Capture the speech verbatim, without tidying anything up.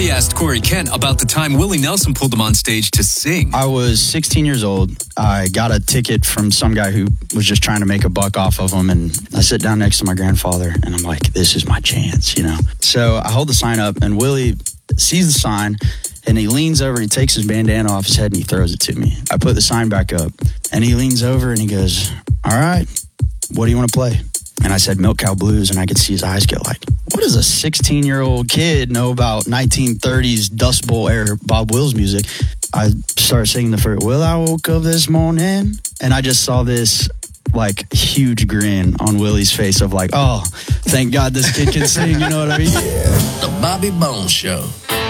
Bobby asked Corey Kent about the time Willie Nelson pulled him on stage to sing. I was sixteen years old. I got a ticket from some guy who was just trying to make a buck off of him, and I sit down next to my grandfather, and I'm like, this is my chance, you know? So I hold the sign up, and Willie sees the sign, and he leans over, he takes his bandana off his head, and he throws it to me. I put the sign back up, and he leans over, and he goes, all right, what do you want to play? And I said, Milk Cow Blues, and I could see his eyes get like, what does a sixteen-year-old kid know about nineteen thirties Dust Bowl era Bob Wills music? I started singing the first, well, I woke up this morning, and I just saw this, like, huge grin on Willie's face of like, oh, thank God this kid can sing, you know what I mean? The Bobby Bones Show.